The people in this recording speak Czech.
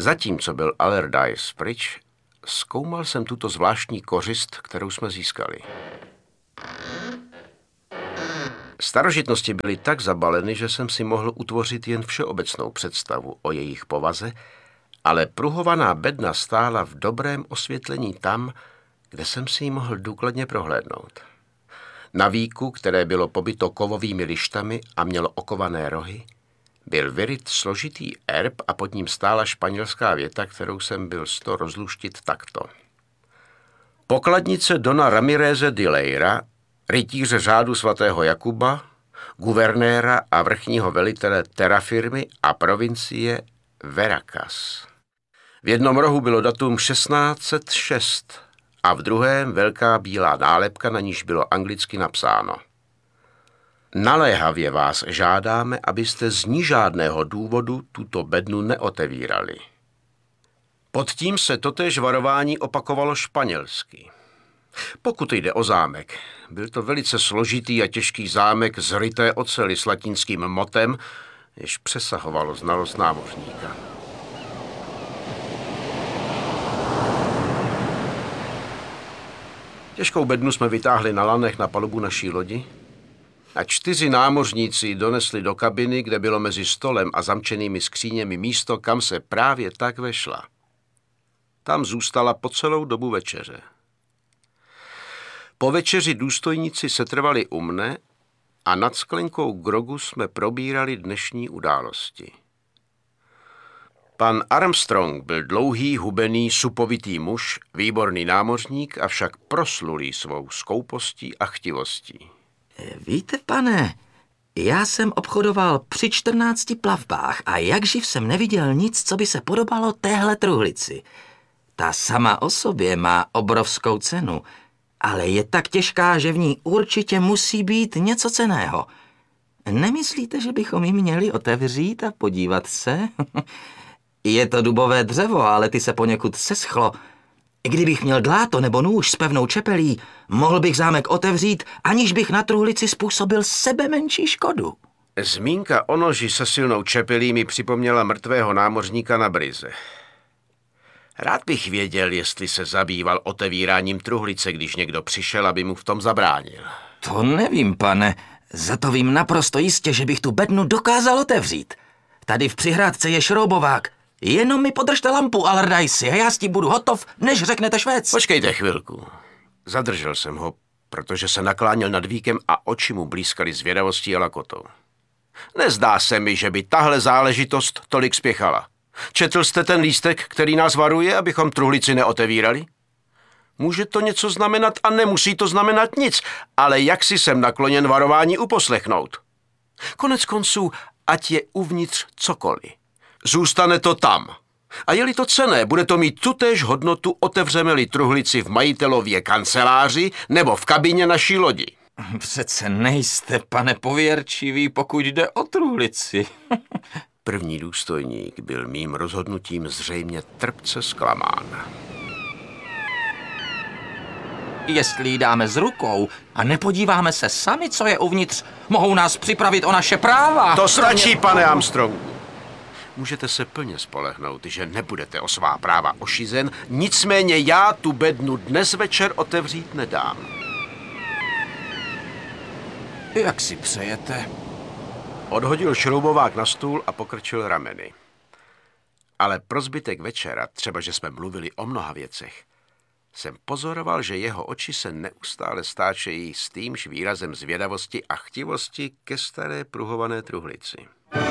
Zatímco byl Allardyce pryč, zkoumal jsem tuto zvláštní kořist, kterou jsme získali. Starožitnosti byly tak zabaleny, že jsem si mohl utvořit jen všeobecnou představu o jejich povaze, ale pruhovaná bedna stála v dobrém osvětlení tam, kde jsem si ji mohl důkladně prohlédnout. Na víku, které bylo pobyto kovovými lištami a mělo okované rohy, byl vyryt složitý erb a pod ním stála španělská věta, kterou jsem byl sto rozluštit takto. Pokladnice Dona Ramireze de Leyra, rytíře řádu svatého Jakuba, guvernéra a vrchního velitele terafirmy a provincie Veracas. V jednom rohu bylo datum 1606 a v druhém velká bílá nálepka, na níž bylo anglicky napsáno: Naléhavě vás žádáme, abyste z nižádného důvodu tuto bednu neotevírali. Pod tím se totéž varování opakovalo španělsky. Pokud jde o zámek, byl to velice složitý a těžký zámek z ryté oceli s latinským motem, jež přesahovalo znalost námořníka. Těžkou bednu jsme vytáhli na lanech na palubu naší lodi a 4 námořníci donesli do kabiny, kde bylo mezi stolem a zamčenými skříněmi místo, kam se právě tak vešla. Tam zůstala po celou dobu večeře. Po večeři důstojníci setrvali u mne a nad sklenkou grogu jsme probírali dnešní události. Pan Armstrong byl dlouhý, hubený, supovitý muž, výborný námořník, avšak proslulý svou skoupostí a chtivostí. Víte, pane, já jsem obchodoval při 14 plavbách a jakživ jsem neviděl nic, co by se podobalo téhle truhlici. Ta sama o sobě má obrovskou cenu, ale je tak těžká, že v ní určitě musí být něco cenného. Nemyslíte, že bychom ji měli otevřít a podívat se? Je to dubové dřevo, ale ty se poněkud seschlo. Kdybych měl dláto nebo nůž s pevnou čepelí, mohl bych zámek otevřít, aniž bych na truhlici způsobil sebe menší škodu. Zmínka o noži se silnou čepelí mi připomněla mrtvého námořníka na Brize. Rád bych věděl, jestli se zabýval otevíráním truhlice, když někdo přišel, aby mu v tom zabránil. To nevím, pane. Za to vím naprosto jistě, že bych tu bednu dokázal otevřít. Tady v přihrádce je šroubovák. Jenom mi podržte lampu, Allardyce, a já s tím budu hotov, než řeknete Švéc. Počkejte chvilku. Zadržel jsem ho, protože se nakláněl nad víkem a oči mu blízkaly zvědavostí a lakotou. Nezdá se mi, že by tahle záležitost tolik spěchala. Četl jste ten lístek, který nás varuje, abychom truhlici neotevírali? Může to něco znamenat a nemusí to znamenat nic, ale jak si jsem nakloněn varování uposlechnout. Konec konců, ať je uvnitř cokoliv. Zůstane to tam. A je-li to cenné, bude to mít tutéž hodnotu, otevřeme-li truhlici v majitelově kanceláři nebo v kabině naší lodi. Přece nejste, pane pověrčivý, pokud jde o truhlici. První důstojník byl mým rozhodnutím zřejmě trpce zklamán. Jestli ji dáme z rukou a nepodíváme se sami, co je uvnitř, mohou nás připravit o naše práva. To stačí, pane Armstrongu. Můžete se plně spolehnout, že nebudete o svá práva ošizen, nicméně já tu bednu dnes večer otevřít nedám. Jak si přejete? Odhodil šroubovák na stůl a pokrčil rameny. Ale pro zbytek večera, třeba že jsme mluvili o mnoha věcech, jsem pozoroval, že jeho oči se neustále stáčejí s týmž výrazem zvědavosti a chtivosti ke staré pruhované truhlici.